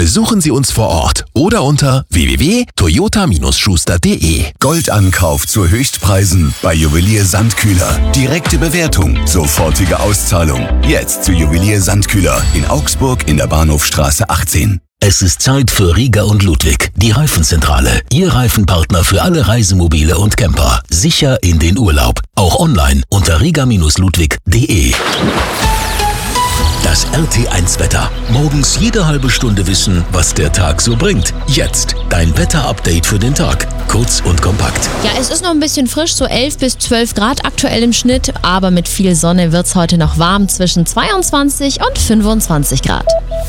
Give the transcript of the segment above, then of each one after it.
Besuchen Sie uns vor Ort oder unter www.toyota-schuster.de. Goldankauf zu Höchstpreisen bei Juwelier Sandkühler. Direkte Bewertung, sofortige Auszahlung. Jetzt zu Juwelier Sandkühler in Augsburg in der Bahnhofstraße 18. Es ist Zeit für Rieger und Ludwig, die Reifenzentrale. Ihr Reifenpartner für alle Reisemobile und Camper. Sicher in den Urlaub. Auch online unter rieger-ludwig.de. Das RT1-Wetter. Morgens jede halbe Stunde wissen, was der Tag so bringt. Jetzt dein Wetter-Update für den Tag. Kurz und kompakt. Ja, es ist noch ein bisschen frisch, so 11 bis 12 Grad aktuell im Schnitt. Aber mit viel Sonne wird es heute noch warm, zwischen 22 und 25 Grad.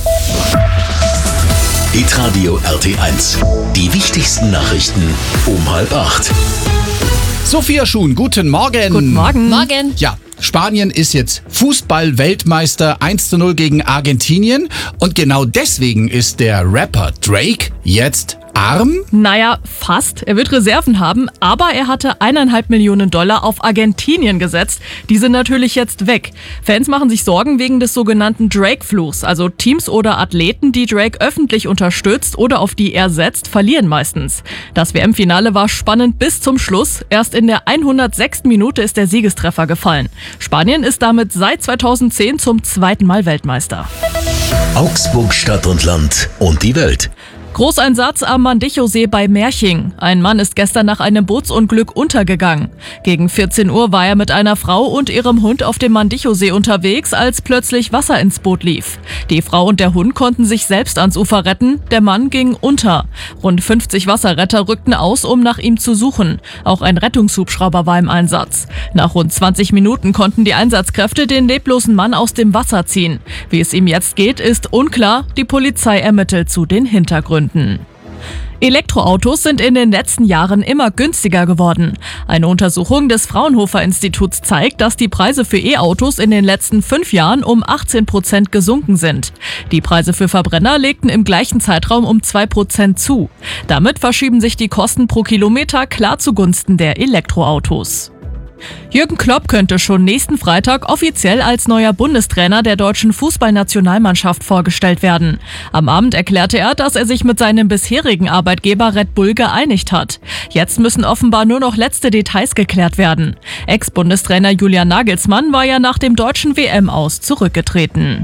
Hitradio RT1. Die wichtigsten Nachrichten um 7:30. Sophia Schuhn, guten Morgen. Guten Morgen. Morgen. Ja, Spanien ist jetzt Fußball-Weltmeister 1:0 gegen Argentinien. Und genau deswegen ist der Rapper Drake jetzt arm. Naja, fast. Er wird Reserven haben, aber er hatte $1,5 Millionen auf Argentinien gesetzt. Die sind natürlich jetzt weg. Fans machen sich Sorgen wegen des sogenannten Drake-Fluchs. Also Teams oder Athleten, die Drake öffentlich unterstützt oder auf die er setzt, verlieren meistens. Das WM-Finale war spannend bis zum Schluss. Erst in der 106. Minute ist der Siegestreffer gefallen. Spanien ist damit seit 2010 zum zweiten Mal Weltmeister. Augsburg, Stadt und Land und die Welt. Großeinsatz am Mandichosee bei Merching. Ein Mann ist gestern nach einem Bootsunglück untergegangen. Gegen 14 Uhr war er mit einer Frau und ihrem Hund auf dem Mandichosee unterwegs, als plötzlich Wasser ins Boot lief. Die Frau und der Hund konnten sich selbst ans Ufer retten, der Mann ging unter. Rund 50 Wasserretter rückten aus, um nach ihm zu suchen. Auch ein Rettungshubschrauber war im Einsatz. Nach rund 20 Minuten konnten die Einsatzkräfte den leblosen Mann aus dem Wasser ziehen. Wie es ihm jetzt geht, ist unklar. Die Polizei ermittelt zu den Hintergründen. Elektroautos sind in den letzten Jahren immer günstiger geworden. Eine Untersuchung des Fraunhofer Instituts zeigt, dass die Preise für E-Autos in den letzten 5 Jahren um 18% gesunken sind. Die Preise für Verbrenner legten im gleichen Zeitraum um 2% zu. Damit verschieben sich die Kosten pro Kilometer klar zugunsten der Elektroautos. Jürgen Klopp könnte schon nächsten Freitag offiziell als neuer Bundestrainer der deutschen Fußballnationalmannschaft vorgestellt werden. Am Abend erklärte er, dass er sich mit seinem bisherigen Arbeitgeber Red Bull geeinigt hat. Jetzt müssen offenbar nur noch letzte Details geklärt werden. Ex-Bundestrainer Julian Nagelsmann war ja nach dem deutschen WM-Aus zurückgetreten.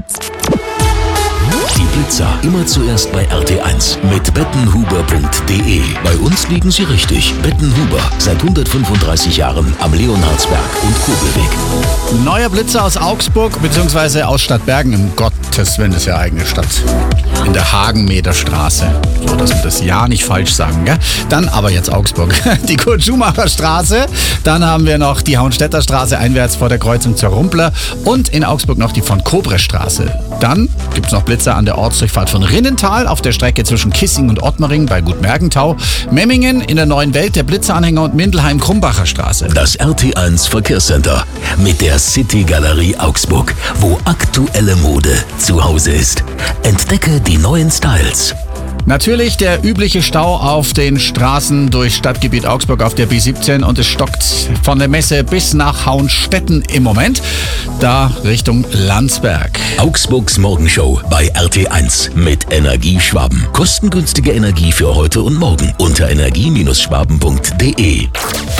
Die Blitzer immer zuerst bei RT1 mit bettenhuber.de. Bei uns liegen Sie richtig. Bettenhuber, seit 135 Jahren am Leonhardsberg und Kobelweg. Neuer Blitzer aus Augsburg bzw. aus Stadtbergen. Im Gottes Willen, das ist ja eigene Stadt. In der Hagenmeterstraße. So, dass wir das ja nicht falsch sagen, gell? Dann aber jetzt Augsburg. Die Kurt-Schumacher-Straße. Dann haben wir noch die Hauenstädter Straße einwärts vor der Kreuzung zur Rumpler. Und in Augsburg noch die von Kobrestraße. Dann gibt's noch Blitzer an der Ortsdurchfahrt von Rinnental auf der Strecke zwischen Kissing und Ottmaring bei Gut Mergenthau. Memmingen in der Neuen Welt, der Blitzeranhänger und Mindelheim-Krumbacher Straße. Das RT1 Verkehrscenter mit der City Galerie Augsburg, wo aktuelle Mode zu Hause ist. Entdecke die neuen Styles. Natürlich der übliche Stau auf den Straßen durch Stadtgebiet Augsburg auf der B17 und es stockt von der Messe bis nach Hauenstetten im Moment, da Richtung Landsberg. Augsburgs Morgenshow bei RT1 mit Energie Schwaben. Kostengünstige Energie für heute und morgen unter energie-schwaben.de.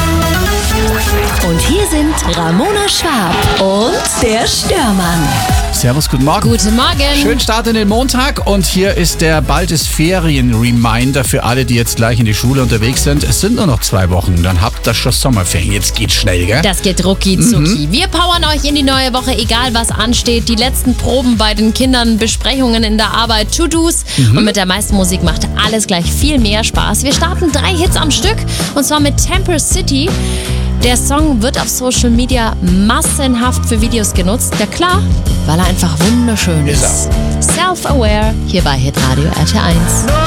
Und hier sind Ramona Schwab und der Störmann. Servus, guten Morgen. Guten Morgen. Schönen Start in den Montag und hier ist der bald ist Ferien-Reminder für alle, die jetzt gleich in die Schule unterwegs sind. Es sind nur noch 2 Wochen, dann habt ihr schon Sommerferien. Jetzt geht's schnell, gell? Das geht rucki zucki. Wir powern euch in die neue Woche, egal was ansteht. Die letzten Proben bei den Kindern, Besprechungen in der Arbeit, To-Dos. Und mit der meisten Musik macht alles gleich viel mehr Spaß. Wir starten 3 Hits am Stück und zwar mit Temper City. Der Song wird auf Social Media massenhaft für Videos genutzt. Ja klar, weil er einfach wunderschön ist. Self-Aware hier bei Hitradio RT1.